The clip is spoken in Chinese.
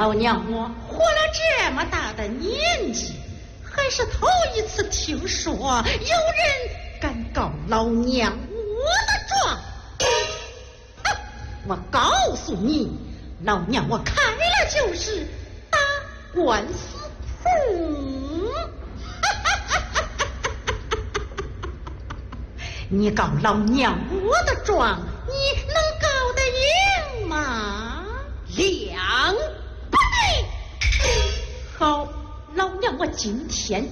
老娘我活了这么大的年纪，还是头一次听说有人敢告老娘我的状。我告诉你，老娘我开了就是打官司铺。你告老娘我的状，你能告得赢吗？ 两不对。 好，老娘我今天